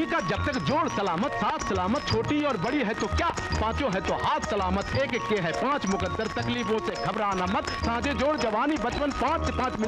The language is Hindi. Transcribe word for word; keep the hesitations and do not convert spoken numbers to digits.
का जब तक जोड़ सलामत, साथ सलामत, छोटी और बड़ी है तो क्या, पांचों है तो हाथ सलामत, एक एक के है पांच मुकद्दर, तकलीफों से घबराना मत, साझे जोड़ जवानी बचपन, पांच से पांच